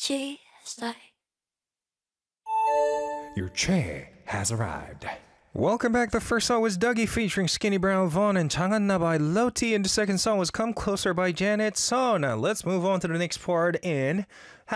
小さい Your chair has arrived. Welcome back. The first song was Dougie featuring Skinny Brown Vaughn and Changanna by Loti, and the second song was Come Closer by Janet. So now let's move on to the next part and